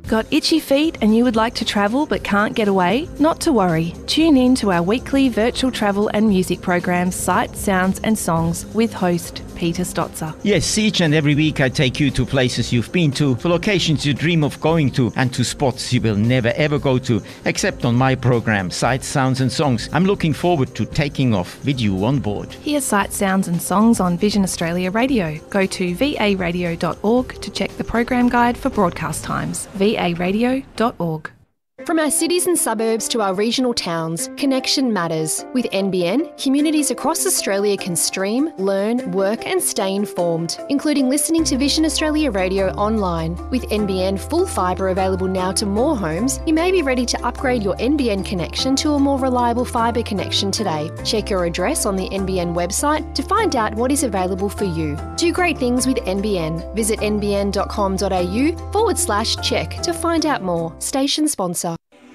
Got itchy feet and you would like to travel but can't get away? Not to worry. Tune in to our weekly virtual travel and music programs, Sights, Sounds and Songs with host Peter Stotzer. Yes, each and every week I take you to places you've been to, for locations you dream of going to, and to spots you will never ever go to, except on my program, Sights, Sounds and Songs. I'm looking forward to taking off with you on board. Hear Sights, Sounds and Songs on Vision Australia Radio. Go to varadio.org to check the program guide for broadcast times. varadio.org. From our cities and suburbs to our regional towns, connection matters. With NBN, communities across Australia can stream, learn, work and stay informed, including listening to Vision Australia Radio online. With NBN full fibre available now to more homes, you may be ready to upgrade your NBN connection to a more reliable fibre connection today. Check your address on the NBN website to find out what is available for you. Do great things with NBN. Visit nbn.com.au/check to find out more. Station sponsor.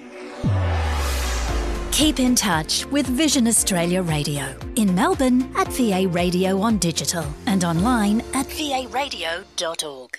Keep in touch with Vision Australia Radio. In Melbourne at VA Radio on digital and online at varadio.org.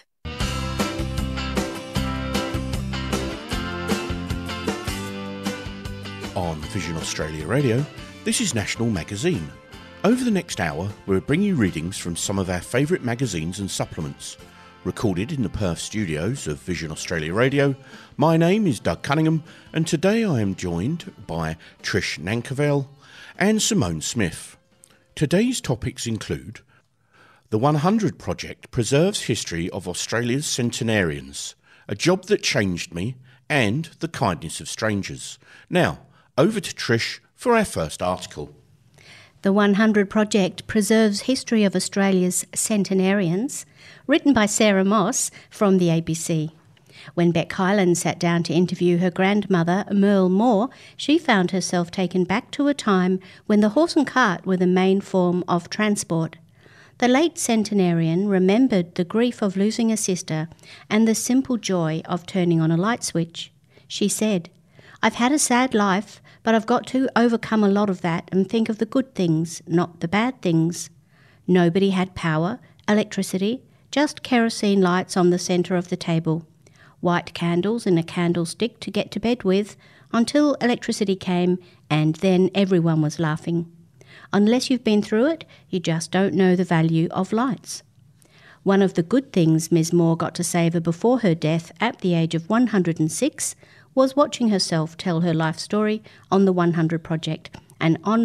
On Vision Australia Radio, this is National Magazine. Over the next hour, we'll bring you readings from some of our favourite magazines and supplements. Recorded in the Perth studios of Vision Australia Radio, my name is Doug Cunningham, and today I am joined by Trish Nankerville and Simone Smith. Today's topics include: the 100 Project preserves history of Australia's centenarians, a job that changed me, and the kindness of strangers. Now, over to Trish for our first article. The 100 Project preserves history of Australia's centenarians, written by Sarah Moss from the ABC. When Beck Hyland sat down to interview her grandmother, Merle Moore, she found herself taken back to a time when the horse and cart were the main form of transport. The late centenarian remembered the grief of losing a sister and the simple joy of turning on a light switch. She said, "I've had a sad life, but I've got to overcome a lot of that and think of the good things, not the bad things." Nobody had power, electricity, just kerosene lights on the centre of the table, white candles in a candlestick to get to bed with, until electricity came, and then everyone was laughing. Unless you've been through it, you just don't know the value of lights. One of the good things Ms. Moore got to savour before her death at the age of 106 was watching herself tell her life story on the 100 Project, an online